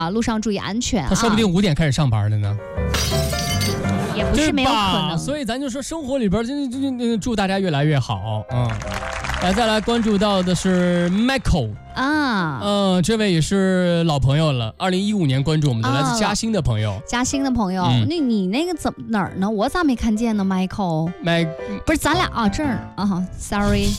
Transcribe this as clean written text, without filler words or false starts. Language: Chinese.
啊，路上注意安全啊。 他说不定5点开始上班了呢。 也不是没有可能， 所以咱就说生活里边就祝大家越来越好啊。来，再来关注到的是 Michael 啊， 这位也是老朋友了，2015年关注我们的，来自嘉兴的朋友。 嘉兴的朋友，那你那个怎么哪儿呢？我咋没看见呢 ？Michael， 不是咱俩啊，这儿啊 ，sorry。